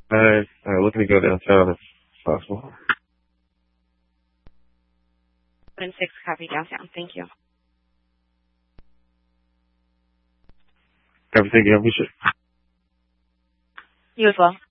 Looking to go downtown if possible. 6 copy downtown. Thank you. Everything you have, we should. You as well.